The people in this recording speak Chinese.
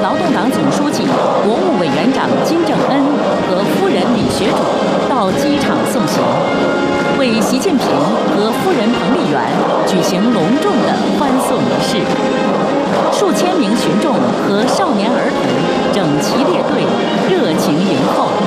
劳动党总书记、国务委员长金正恩和夫人李学主到机场送行，为习近平和夫人彭丽媛举行隆重的欢送仪式。数千名群众和少年儿童整齐列队，热情迎候。